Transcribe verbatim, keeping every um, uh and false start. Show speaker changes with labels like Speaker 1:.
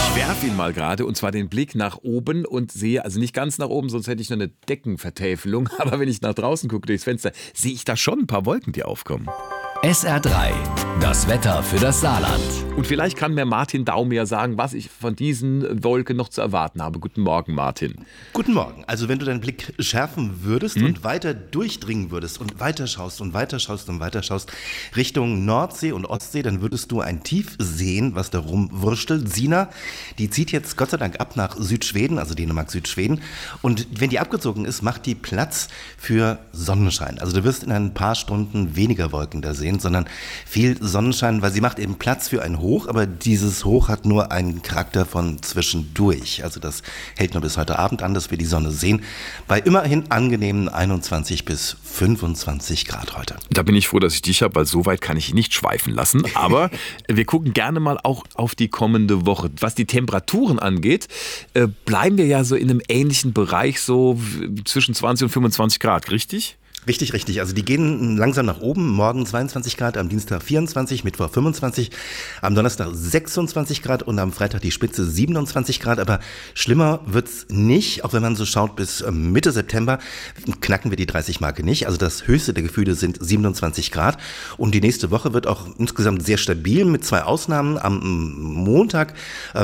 Speaker 1: Ich werfe ihn mal gerade, und zwar den Blick nach oben und sehe, also nicht ganz nach oben, sonst hätte ich nur eine Deckenvertäfelung, aber wenn ich nach draußen gucke durchs Fenster, sehe ich da schon ein paar Wolken, die aufkommen.
Speaker 2: S R drei, das Wetter für das Saarland.
Speaker 1: Und vielleicht kann mir Martin Daum ja sagen, was ich von diesen Wolken noch zu erwarten habe. Guten Morgen, Martin.
Speaker 3: Guten Morgen. Also wenn du deinen Blick schärfen würdest hm? und weiter durchdringen würdest und weiter schaust und weiter schaust und weiter schaust Richtung Nordsee und Ostsee, dann würdest du ein Tief sehen, was da rumwurschtelt. Sina, die zieht jetzt Gott sei Dank ab nach Südschweden, also Dänemark, Südschweden. Und wenn die abgezogen ist, macht die Platz für Sonnenschein. Also du wirst in ein paar Stunden weniger Wolken da sehen, sondern viel Sonnenschein, weil sie macht eben Platz für ein Hoch, aber dieses Hoch hat nur einen Charakter von zwischendurch. Also das hält nur bis heute Abend an, dass wir die Sonne sehen, bei immerhin angenehmen einundzwanzig bis fünfundzwanzig Grad heute.
Speaker 1: Da bin ich froh, dass ich dich habe, weil so weit kann ich nicht schweifen lassen. Aber wir gucken gerne mal auch auf die kommende Woche. Was die Temperaturen angeht, äh, bleiben wir ja so in einem ähnlichen Bereich, so zwischen zwanzig und fünfundzwanzig Grad, richtig?
Speaker 3: Richtig, richtig. Also die gehen langsam nach oben. Morgen zweiundzwanzig Grad, am Dienstag vierundzwanzig, Mittwoch fünfundzwanzig, am Donnerstag sechsundzwanzig Grad und am Freitag die Spitze siebenundzwanzig Grad. Aber schlimmer wird's nicht, auch wenn man so schaut, bis Mitte September knacken wir die dreißig-Marke nicht. Also das höchste der Gefühle sind siebenundzwanzig Grad. Und die nächste Woche wird auch insgesamt sehr stabil mit zwei Ausnahmen. Am Montag